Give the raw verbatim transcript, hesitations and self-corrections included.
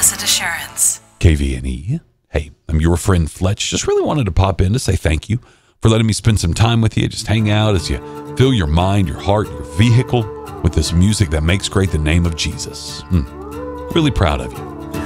Blessed Assurance. K V N E. Hey, I'm your friend Fletch. Just really wanted to pop in to say thank you for letting me spend some time with you. Just hang out as you fill your mind, your heart, your vehicle with this music that makes great the name of Jesus. Hmm. Really proud of you.